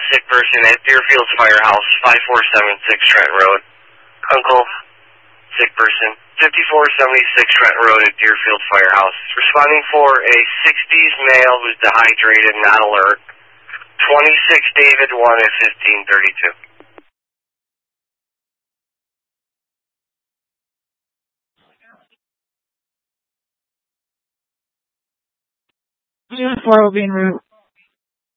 sick person at Deerfield's Firehouse, 5476 Trent Road. Uncle, sick person, 5476 Trent Road at Deerfield Firehouse. Responding for a 60s male who's dehydrated, not alert. 26 David 1 at 1532. Unit 4 will be en route.